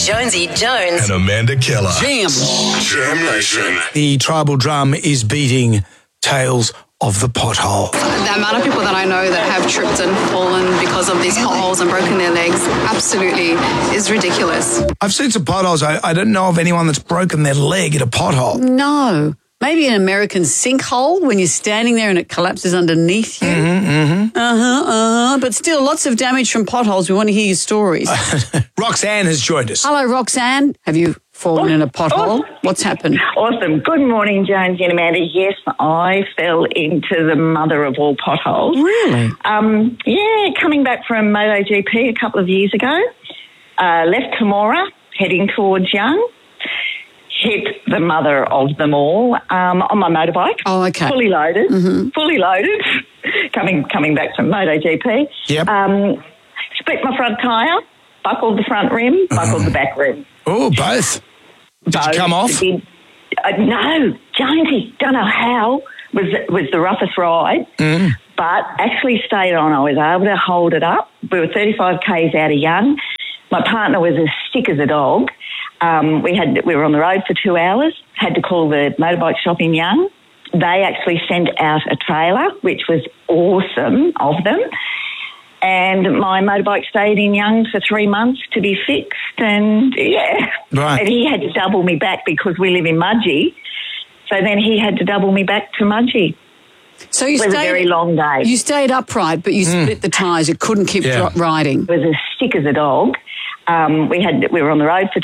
Jonesy Jones and Amanda Keller. Jam. Jam Nation. The tribal drum is beating Tales of the Pothole. The amount of people that I know that have tripped and fallen because of these potholes and broken their legs absolutely is ridiculous. I've seen some potholes. I don't know of anyone that's broken their leg at a pothole. No. Maybe an American sinkhole when you're standing there and it collapses underneath you. But still, lots of damage from potholes. We want to hear your stories. Roxanne has joined us. Hello, Roxanne. Have you fallen in a pothole? What's happened? Awesome. Good morning, Jonesy and Amanda. Yes, I fell into the mother of all potholes. Really? Coming back from MotoGP a couple of years ago. Left Camorra, heading towards Young. Hit the mother of them all on my motorbike. Oh, okay. Fully loaded. Fully loaded. Coming back from MotoGP. Yep. Split my front tyre, buckled the front rim, buckled the back rim. Oh, both. Did you come off? No, Jonesy, don't know how. Was the roughest ride, but actually stayed on. I was able to hold it up. We were 35 k's out of Young. My partner was as sick as a dog. We were on the road for 2 hours, had to call the motorbike shop in Young. They actually sent out a trailer, which was awesome of them. And my motorbike stayed in Young for 3 months to be fixed. And, Right. And he had to double me back because we live in Mudgee. So then he had to double me back to Mudgee. So you It was a very long day. You stayed upright, but you split the tyres. You couldn't keep riding. I was as sick as a dog. We were on the road for